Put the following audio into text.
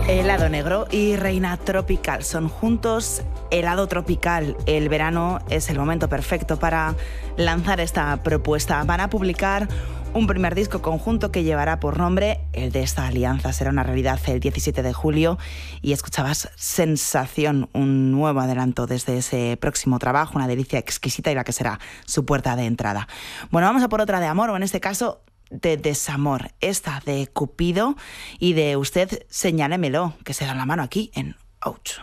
Helado negro y reina tropical son juntos helado tropical. El verano es el momento perfecto para lanzar esta propuesta. Van a publicar un primer disco conjunto que llevará por nombre el de esta alianza. Será una realidad el 17 de julio y escuchabas Sensación, un nuevo adelanto desde ese próximo trabajo, una delicia exquisita y la que será su puerta de entrada. Bueno, vamos a por otra de amor, o en este caso de desamor, esta de Cupido y de Usted señálemelo, que se dan la mano aquí en Ouch.